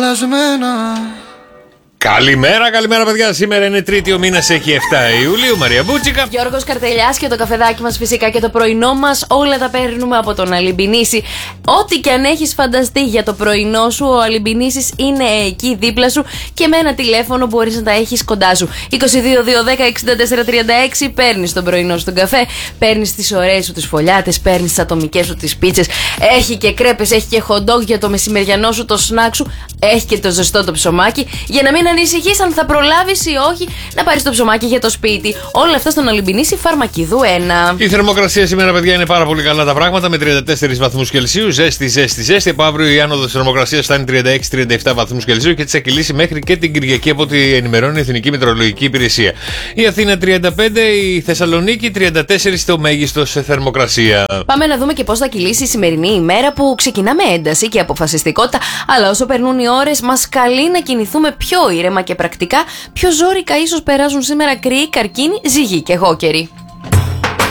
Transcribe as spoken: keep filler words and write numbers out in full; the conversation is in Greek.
Καλημέρα, καλημέρα παιδιά. Σήμερα είναι Τρίτη, ο μήνας έχει εφτά Ιουλίου. Μαρία Μπούτσικα. Γιώργος Καρτελιάς και το καφεδάκι μας φυσικά και το πρωινό μας. Όλα τα παίρνουμε από τον Αλιμπινίση. Ό,τι και αν έχεις φανταστεί για το πρωινό σου, ο Αλιμπινίσης είναι εκεί δίπλα σου και με ένα τηλέφωνο μπορείς να τα έχεις κοντά σου. είκοσι δύο δύο δέκα εξήντα τέσσερα τριάντα έξι. Παίρνεις τον πρωινό σου τον καφέ, παίρνεις τις ωραίες σου τις φωλιάτες, παίρνεις τις ατομικές σου τις πίτσες. Έχει και κρέπες, έχει και χοντόγκ για το μεσημεριανό σου, το σνακ σου. Έχει και το ζεστό το ψωμάκι. Για να μην ανησυχείς αν θα προλάβεις ή όχι να πάρεις το ψωμάκι για το σπίτι. Όλα αυτά στον Αλιμπινίση Φαρμακηδού ένα. Η θερμοκρασία σήμερα, παιδιά, είναι πάρα πολύ καλά τα πράγματα με τριάντα τέσσερις βαθμούς Κελσίου. Ζέστη, ζέστη, ζέστη. Από αύριο η άνοδος θερμοκρασίας φτάνει τριάντα έξι με τριάντα επτά βαθμούς Κελσίου και θα κυλήσει μέχρι και την Κυριακή από ό,τι ενημερώνει η Εθνική Μετεωρολογική Υπηρεσία. Η Αθήνα τριάντα πέντε, η Θεσσαλονίκη τριάντα τέσσερα στο μέγιστο σε θερμοκρασία. Πάμε να δούμε και πώς θα κυλήσει η σημερινή ημέρα που ξεκινά με ένταση και αποφασιστικότητα, αλλά όσο περνούν οι ώρες μας καλεί να κινηθούμε πιο ήρεμα και πρακτικά. Πιο ζόρικα ίσως περάσουν σήμερα κρύοι, καρκίνοι, ζυγοί και γόκεροι.